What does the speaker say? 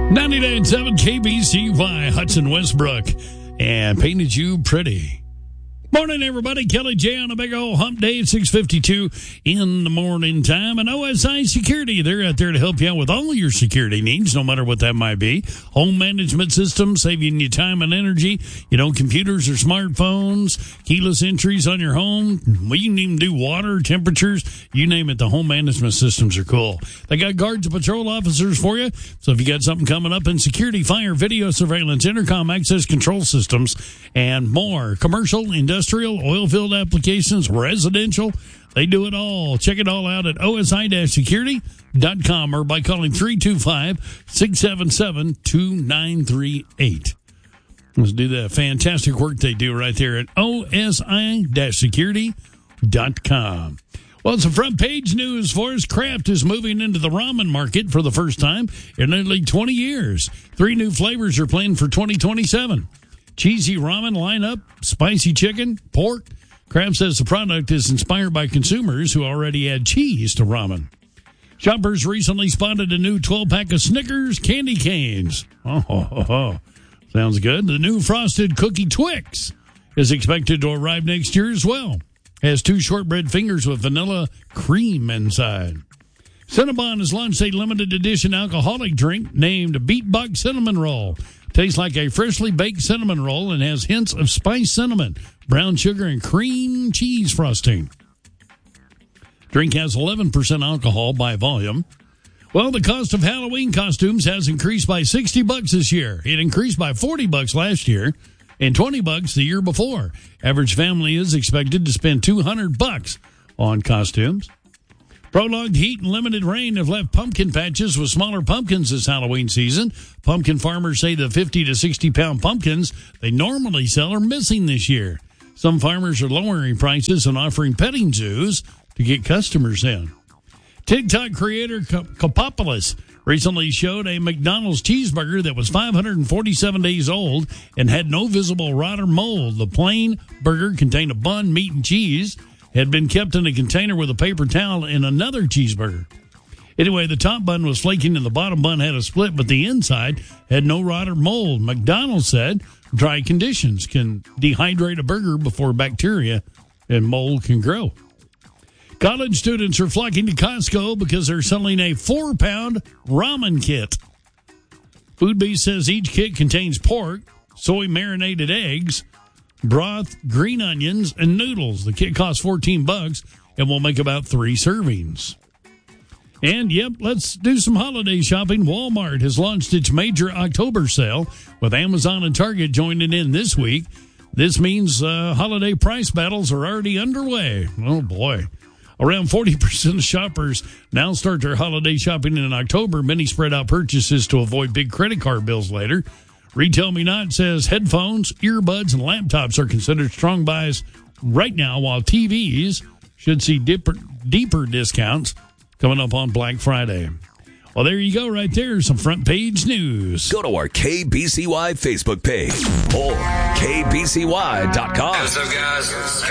99.7 KBCY, Hudson Westbrook, and painted you pretty. Morning, everybody. Kelly J on a big old hump day at 6:52 in the morning time. And OSI Security, they're out there to help you out with all your security needs, no matter what that might be. Home management systems, saving you time and energy. You know, computers or smartphones, keyless entries on your home. We can even do water, temperatures, you name it. The home management systems are cool. They got guards and patrol officers for you. So if you got something coming up in security, fire, video surveillance, intercom access control systems, and more. Commercial, industrial, oil field applications, residential, they do it all. Check it all out at osi-security.com or by calling 325-677-2938. Let's do the fantastic work they do right there at osi-security.com. Well, it's a front page news for us. Kraft is moving into the ramen market for the first time in nearly 20 years. 3 new flavors are planned for 2027. Cheesy ramen lineup, spicy chicken, pork. Kraft says the product is inspired by consumers who already add cheese to ramen. Shoppers recently spotted a new 12-pack of Snickers candy canes. Sounds good. The new Frosted Cookie Twix is expected to arrive next year as well. Has 2 shortbread fingers with vanilla cream inside. Cinnabon has launched a limited edition alcoholic drink named Beatbox Cinnamon Roll. Tastes like a freshly baked cinnamon roll and has hints of spiced cinnamon, brown sugar, and cream cheese frosting. Drink has 11% alcohol by volume. Well, the cost of Halloween costumes has increased by $60 this year. It increased by $40 last year and $20 the year before. Average family is expected to spend $200 on costumes. Prolonged heat and limited rain have left pumpkin patches with smaller pumpkins this Halloween season. Pumpkin farmers say the 50 to 60-pound pumpkins they normally sell are missing this year. Some farmers are lowering prices and offering petting zoos to get customers in. TikTok creator Kopopoulos recently showed a McDonald's cheeseburger that was 547 days old and had no visible rot or mold. The plain burger contained a bun, meat, and cheese. Had been kept in a container with a paper towel in another cheeseburger. Anyway, the top bun was flaking and the bottom bun had a split, but the inside had no rot or mold. McDonald's said dry conditions can dehydrate a burger before bacteria and mold can grow. College students are flocking to Costco because they're selling a 4-pound ramen kit. Foodbeast says each kit contains pork, soy marinated eggs, broth, green onions, and noodles. The kit costs $14 and will make about 3 servings. And, yep, let's do some holiday shopping. Walmart has launched its major October sale with Amazon and Target joining in this week. This means holiday price battles are already underway. Oh, boy. Around 40% of shoppers now start their holiday shopping in October. Many spread out purchases to avoid big credit card bills later. Retail Me Not says headphones, earbuds, and laptops are considered strong buys right now, while TVs should see deeper discounts coming up on Black Friday. Well, there you go right there. Some front page news. Go to our KBCY Facebook page or KBCY.com. What's up, guys?